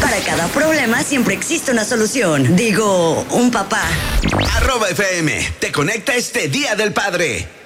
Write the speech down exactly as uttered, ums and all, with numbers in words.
Para cada problema siempre existe una solución. Digo, un papá. Arroba F M te conecta este Día del Padre.